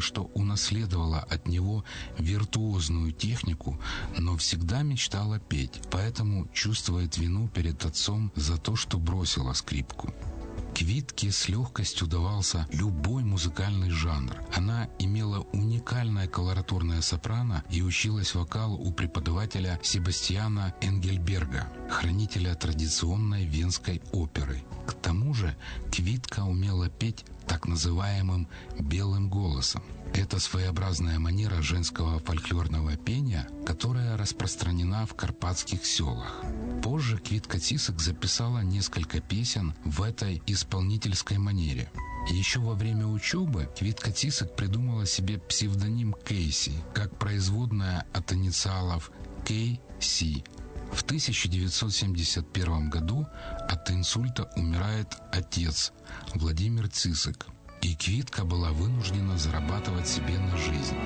что унаследовала от него виртуозную технику, но всегда мечтала петь, поэтому чувствует вину перед отцом за то, что бросила скрипку. Квитке с легкостью давался любой музыкальный жанр. Она имела уникальное колоратурное сопрано и училась вокалу у преподавателя Себастьяна Энгельберга, хранителя традиционной венской оперы. К тому же Квитка умела петь так называемым «белым голосом». Это своеобразная манера женского фольклорного пения, которая распространена в карпатских селах. Позже Квитка Цисик записала несколько песен в этой исполнительской манере. Еще во время учебы Квитка Цисик придумала себе псевдоним Кейси, как производная от инициалов Кей-Си. В 1971 году от инсульта умирает отец Владимир Цисик, и Квитка была вынуждена зарабатывать себе на жизнь.